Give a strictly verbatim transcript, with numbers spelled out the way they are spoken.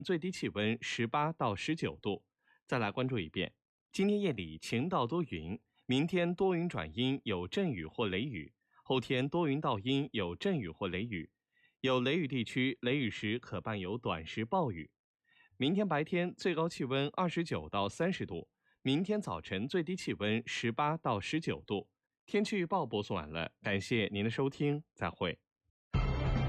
最低气温十八到十九度。再来关注一遍，今天夜里晴到多云，明天多云转阴，有阵雨或雷雨，后天多云到阴，有阵雨或雷雨，有雷雨地区雷雨时可伴有短时暴雨。明天白天最高气温二十九到三十度，明天早晨最低气温十八到十九度。天气预报播送完了，感谢您的收听，再会。